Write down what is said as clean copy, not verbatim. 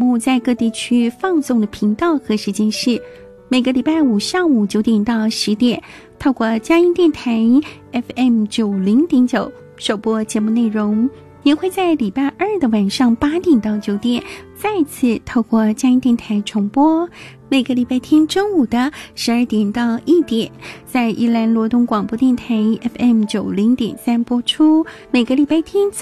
目在各地区放送的频道和时间是每个礼拜五上午9点到10点，透过佳音电台 FM90.9 首播节目内容，也会在礼拜二的晚上8点到9点再次透过佳音电台重播，每个礼拜天中午的12点到1点在宜兰罗东广播电台 FM90.3 播出，每个礼拜天